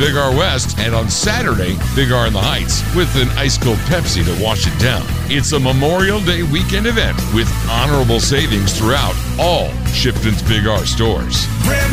Big R West, and on Saturday, Big R in the Heights, with an ice-cold Pepsi to wash it down. It's a Memorial Day weekend event with honorable savings throughout all Shipton's Big R stores.